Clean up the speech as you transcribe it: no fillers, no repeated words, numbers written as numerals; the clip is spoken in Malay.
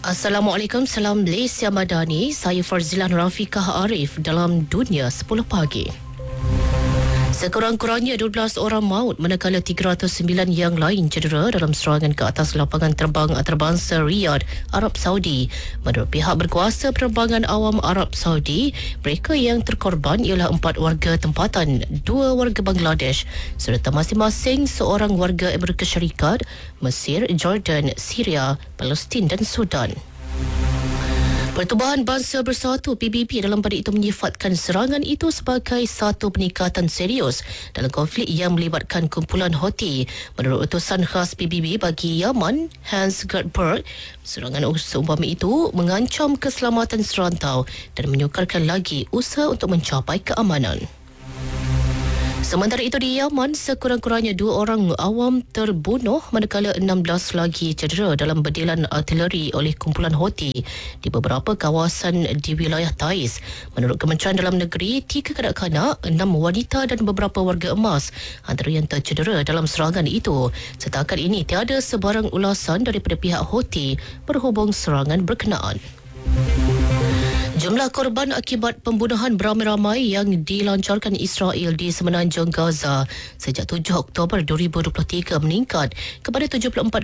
Assalamualaikum, salam Malaysia Madani. Saya Farzilan Rafiqah Arif dalam Dunia 10 Pagi. Sekurang-kurangnya 12 orang maut manakala 309 yang lain cedera dalam serangan ke atas lapangan terbang antarabangsa Riyadh, Arab Saudi. Menurut pihak berkuasa penerbangan awam Arab Saudi, mereka yang terkorban ialah 4 warga tempatan, 2 warga Bangladesh serta masing-masing seorang warga Amerika Syarikat, Mesir, Jordan, Syria, Palestin dan Sudan. Pertubuhan Bangsa Bersatu PBB dalam pada itu menyifatkan serangan itu sebagai satu peningkatan serius dalam konflik yang melibatkan kumpulan Houthi. Menurut utusan khas PBB bagi Yaman, Hans Gert Berg, serangan seumpama itu mengancam keselamatan serantau dan menyukarkan lagi usaha untuk mencapai keamanan. Sementara itu di Yaman, sekurang-kurangnya 2 orang awam terbunuh manakala 16 lagi cedera dalam bedilan artileri oleh kumpulan Houthi di beberapa kawasan di wilayah Taiz. Menurut Kementerian Dalam Negeri, 3 kanak-kanak, 6 wanita dan beberapa warga emas antara yang tercedera dalam serangan itu. Setakat ini tiada sebarang ulasan daripada pihak Houthi berhubung serangan berkenaan. Jumlah korban akibat pembunuhan beramai-ramai yang dilancarkan Israel di semenanjung Gaza sejak 7 Oktober 2023 meningkat kepada 74